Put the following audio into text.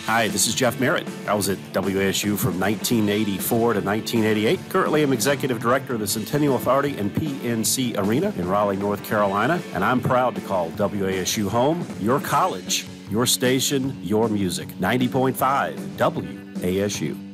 Hi, this is Jeff Merritt. I was at WASU from 1984 to 1988. Currently, I'm Executive Director of the Centennial Authority and PNC Arena in Raleigh, North Carolina, and I'm proud to call WASU home, your college, your station, your music. 90.5 WASU.